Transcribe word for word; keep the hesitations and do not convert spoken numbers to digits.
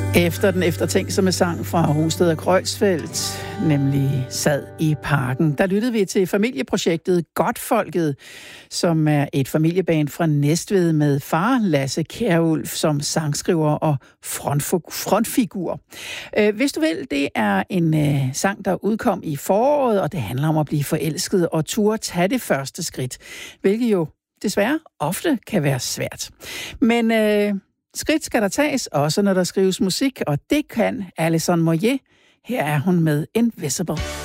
Efter den eftertænksomme sang fra Rungsted og Kreuzfeldt, nemlig Sad i parken, der lyttede vi til familieprojektet Godtfolket, som er et familieband fra Næstved med far Lasse Kjærulf som sangskriver og frontfigur. Hvis du vil, det er en sang, der udkom i foråret, og det handler om at blive forelsket og turde tage det første skridt, hvilket jo desværre ofte kan være svært. Men øh, skridt skal der tages, også når der skrives musik, og det kan Alison Moyet. Her er hun med Invisible.